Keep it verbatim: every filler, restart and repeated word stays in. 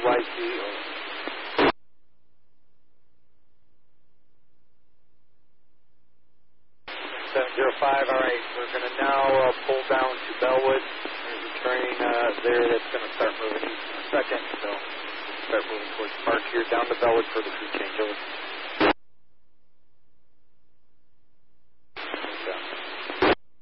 Y C O. seven zero five, all right, we're going to now uh, pull down to Bellwood. There's a train uh, there that's going to start moving east in a second, so start moving towards Park here, down to Bellwood for the crew changeover.